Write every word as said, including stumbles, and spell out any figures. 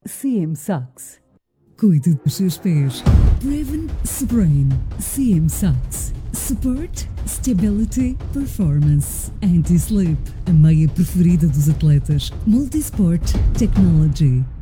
C M Socks. Cuide dos seus pés. Prevent Sprain. C M Socks. Support, Stability, Performance. Anti-Slip. A meia preferida dos atletas. Multisport Technology.